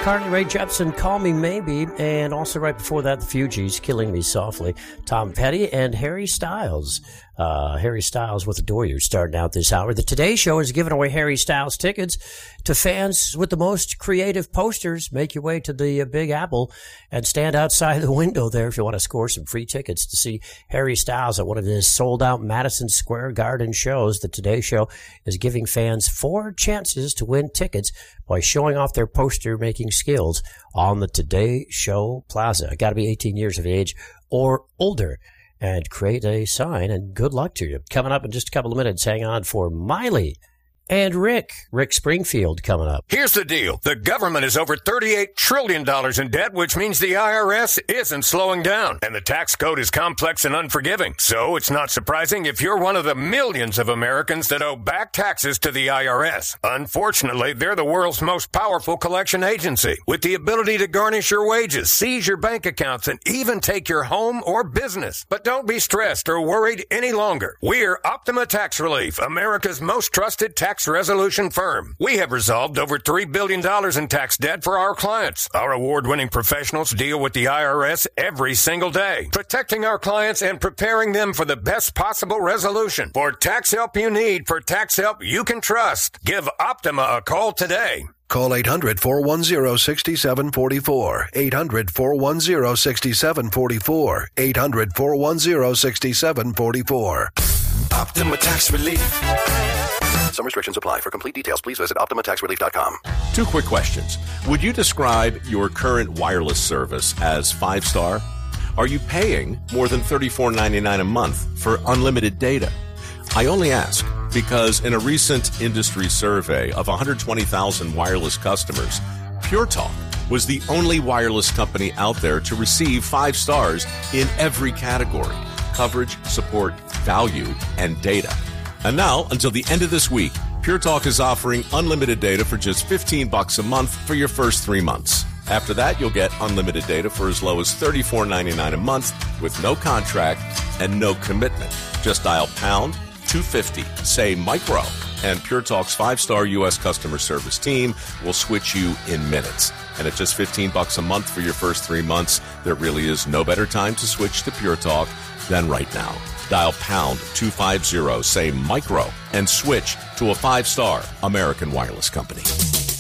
McCartney, Ray Jepsen, Call Me Maybe, and also right before that, the Fugees, Killing Me Softly, Tom Petty, and Harry Styles. Harry Styles with Adore You starting out this hour. The Today Show is giving away Harry Styles tickets to fans with the most creative posters. Make your way to the Big Apple and stand outside the window there if you want to score some free tickets to see Harry Styles at one of his sold-out Madison Square Garden shows. The Today Show is giving fans 4 chances to win tickets by showing off their poster-making skills on the Today Show Plaza. Got to be 18 years of age or older and create a sign, and good luck to you. Coming up in just a couple of minutes, hang on for Miley and Rick Springfield coming up. Here's the deal. The government is over $38 trillion in debt, which means the IRS isn't slowing down. And the tax code is complex and unforgiving. So it's not surprising if you're one of the millions of Americans that owe back taxes to the IRS. Unfortunately, they're the world's most powerful collection agency, with the ability to garnish your wages, seize your bank accounts, and even take your home or business. But don't be stressed or worried any longer. We're Optima Tax Relief, America's most trusted tax resolution firm. We have resolved over $3 billion in tax debt for our clients. Our award-winning professionals deal with the IRS every single day, protecting our clients and preparing them for the best possible resolution. For tax help you need, for tax help you can trust, give Optima a call today. Call 800-410-6744. 800-410-6744. 800-410-6744. Optima Tax Relief. Some restrictions apply. For complete details, please visit OptimaTaxRelief.com. 2 quick questions. Would you describe your current wireless service as 5-star? Are you paying more than $34.99 a month for unlimited data? I only ask because in a recent industry survey of 120,000 wireless customers, Pure Talk was the only wireless company out there to receive 5 stars in every category: coverage, support, value, and data. And now, until the end of this week, Pure Talk is offering unlimited data for just $15 a month for your first 3 months. After that, you'll get unlimited data for as low as $34.99 a month with no contract and no commitment. Just dial pound 250, say micro, and Pure Talk's 5-star U.S. customer service team will switch you in minutes. And at just $15 a month for your first 3 months, there really is no better time to switch to Pure Talk than right now. Dial pound 250, say micro, and switch to a 5-star American wireless company.